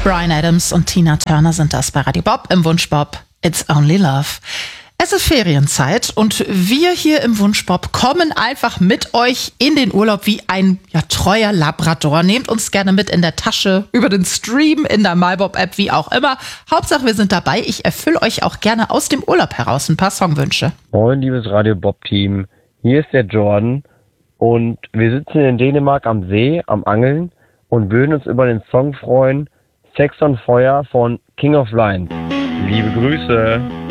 Bryan Adams und Tina Turner sind das bei Radio Bob im Wunsch Bob It's Only Love. Es ist Ferienzeit und wir hier im Wunsch Bob kommen einfach mit euch in den Urlaub wie ein treuer Labrador. Nehmt uns gerne mit in der Tasche, über den Stream, in der MyBob-App, wie auch immer. Hauptsache, wir sind dabei. Ich erfülle euch auch gerne aus dem Urlaub heraus ein paar Songwünsche. Moin, liebes Radio Bob-Team. Hier ist der Jordan und wir sitzen in Dänemark am See, am Angeln und würden uns über den Song freuen, Sex on Fire von King of Lions. Liebe Grüße.